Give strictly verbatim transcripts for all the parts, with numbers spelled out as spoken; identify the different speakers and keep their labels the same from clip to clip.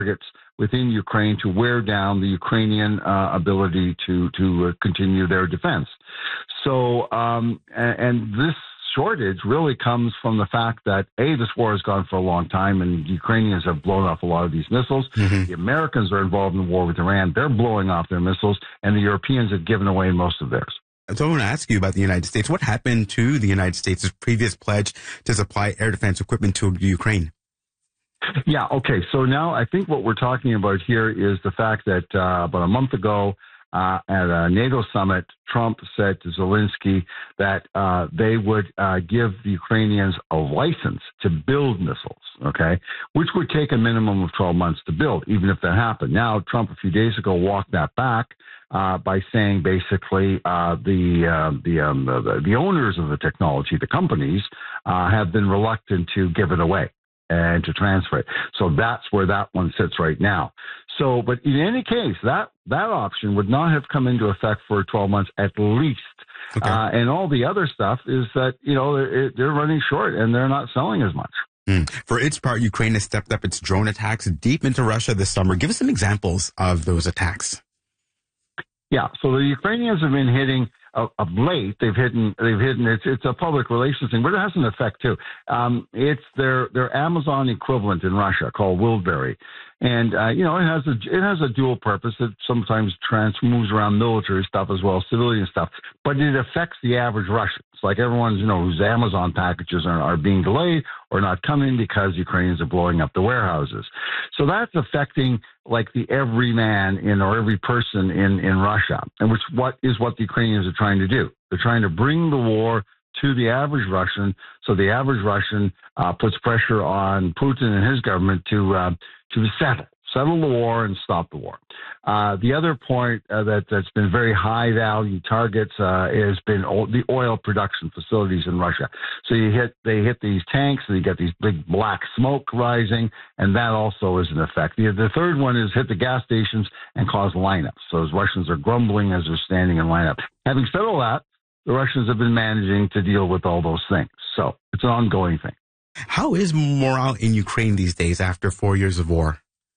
Speaker 1: targets within Ukraine to wear down the Ukrainian uh, ability to to uh, continue their defense. So, um, and, and this shortage really comes from the fact that, A, this war has gone for a long time, and the Ukrainians have blown off a lot of these missiles. Mm-hmm. The Americans are involved in the war with Iran. They're blowing off their missiles, and the Europeans have given away most of theirs.
Speaker 2: So I want to ask you about the United States. What happened to the United States' previous pledge to supply air defense equipment to Ukraine?
Speaker 1: Yeah, okay. So now I think what we're talking about here is the fact that uh, about a month ago uh, at a NATO summit, Trump said to Zelensky that uh, they would uh, give the Ukrainians a license to build missiles, okay, which would take a minimum of twelve months to build, even if that happened. Now, Trump a few days ago walked that back uh, by saying basically uh, the, uh, the, um, the the owners of the technology, the companies, uh, have been reluctant to give it away and to transfer it. So that's where that one sits right now. So, but in any case, that, that option would not have come into effect for twelve months at least. Okay. Uh, and all the other stuff is that, you know, they're, they're running short and they're not selling as much.
Speaker 2: Mm. For its part, Ukraine has stepped up its drone attacks deep into Russia this summer. Give us some examples of those attacks.
Speaker 1: Yeah, so the Ukrainians have been hitting uh, of late. They've hidden. They've hidden. It's it's a public relations thing, but it has an effect too. Um, it's their their Amazon equivalent in Russia called Wildberry, and uh, you know it has a it has a dual purpose. It sometimes trans moves around military stuff as well as civilian stuff, but it affects the average Russian. Like everyone's, you know, whose Amazon packages are, are being delayed or not coming because Ukrainians are blowing up the warehouses. So that's affecting like the everyman in or every person in, in Russia, and which what is what the Ukrainians are trying to do. They're trying to bring the war to the average Russian, so the average Russian uh, puts pressure on Putin and his government to uh, to settle. Settle the war and stop the war. Uh, the other point uh, that, that's been very high value targets uh, has been o- the oil production facilities in Russia. So you hit, they hit these tanks, and you get these big black smoke rising, and that also is an effect. The, the third one is hit the gas stations and cause lineups. So as Russians are grumbling as they're standing in lineup. Having said all that, the Russians have been managing to deal with all those things. So it's an ongoing thing.
Speaker 2: How is morale in Ukraine these days after four years of war?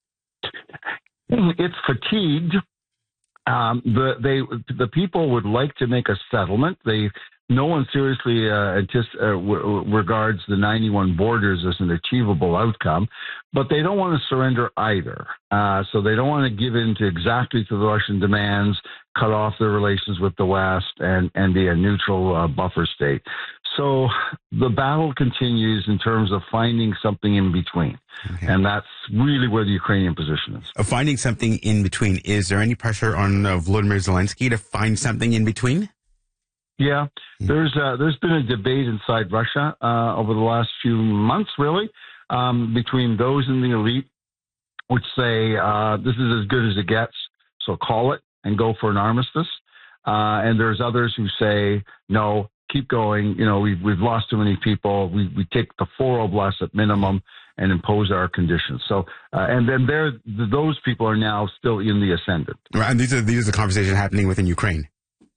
Speaker 1: It's fatigued. Um, the they the people would like to make a settlement. They no one seriously uh, antis- uh, w- regards the ninety-one borders as an achievable outcome, but they don't want to surrender either. Uh, so they don't want to give in to exactly to the Russian demands, cut off their relations with the West, and and be a neutral uh, buffer state. So the battle continues in terms of finding something in between. Okay. And that's really where the Ukrainian position is.
Speaker 2: Uh, finding something in between. Is there any pressure on uh, Volodymyr Zelensky to find something in between?
Speaker 1: Yeah, mm-hmm. there's uh, there's been a debate inside Russia uh, over the last few months, really, um, between those in the elite, which say uh, this is as good as it gets, so call it and go for an armistice. Uh, and there's others who say, no, keep going. You know, we've, we've lost too many people. We, we take the four oblasts at minimum and impose our conditions. So, uh, and then there, those people are now still in the ascendant.
Speaker 2: Right, and these are, these are the conversations happening within Ukraine.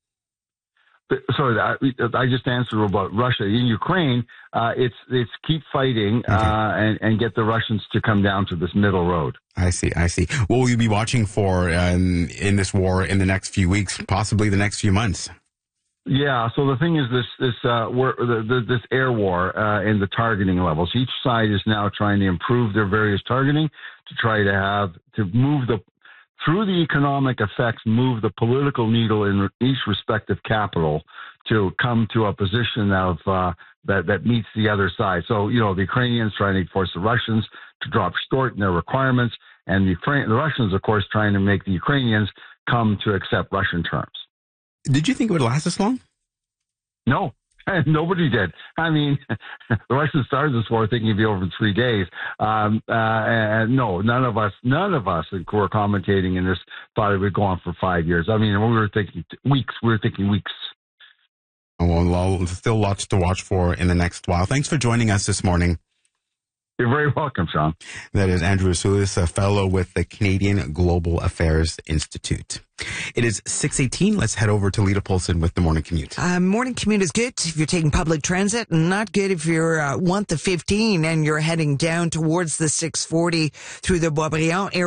Speaker 1: But, sorry, I, I just answered about Russia. In Ukraine, uh, it's it's keep fighting uh, okay. and, and get the Russians to come down to this middle road.
Speaker 2: I see, I see. What will you be watching for um, in this war in the next few weeks, possibly the next few months?
Speaker 1: Yeah, so the thing is this this uh, war, the, the, this air war uh, and the targeting levels. Each side is now trying to improve their various targeting to try to have to move the through the economic effects, move the political needle in each respective capital to come to a position of uh, that that meets the other side. So you know the Ukrainians trying to force the Russians to drop short in their requirements, and the Ukraine, the Russians, of course, trying to make the Ukrainians come to accept Russian terms.
Speaker 2: Did you think it would last this long?
Speaker 1: No, nobody did. I mean, the Russians started this war thinking it'd be over in three days. Um, uh, and no, none of us, none of us who were commentating in this thought it would go on for five years. I mean, we were thinking weeks. We were thinking weeks.
Speaker 2: Well, still lots to watch for in the next while. Thanks for joining us this morning.
Speaker 1: You're very welcome, Sean.
Speaker 2: That is Andrew Rasiulis, a fellow with the Canadian Global Affairs Institute. It is six eighteen. Let's head over to Lita Polson with the morning commute.
Speaker 3: Uh, morning commute is good if you're taking public transit, and not good if you uh, want the fifteen and you're heading down towards the six forty through the Boisbriand area.